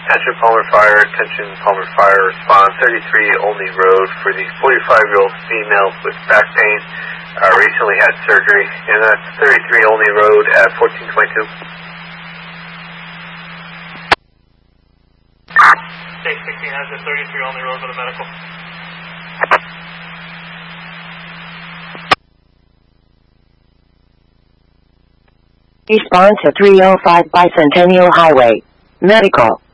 Attention Palmer Fire, respond 33 Olney Road for the 45-year-old female with back pain, recently had surgery, and that's 33 Olney Road at 1422. State 16 has a 33 Olney Road for the medical. Response to 305 Bicentennial Highway. Medical.